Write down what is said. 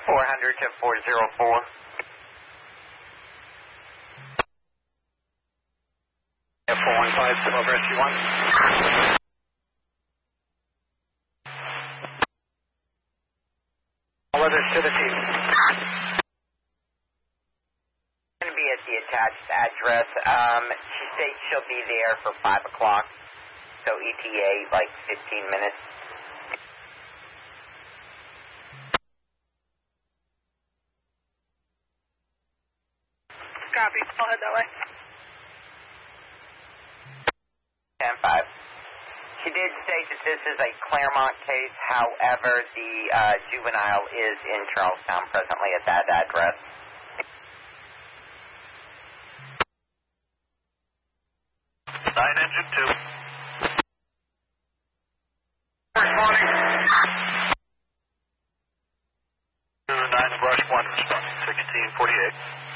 400 to 404. F415, Civil Rescue 1. All others to the team. Going to be at the attached address. She states she'll be there for 5 o'clock. So ETA, like 15 minutes. Copy. I'll head that way. 10-5. She did state that this is a Claremont case. However, the juvenile is in Charlestown presently at that address. Engine 2. Responding. 9 Brush 1 responding. 1648.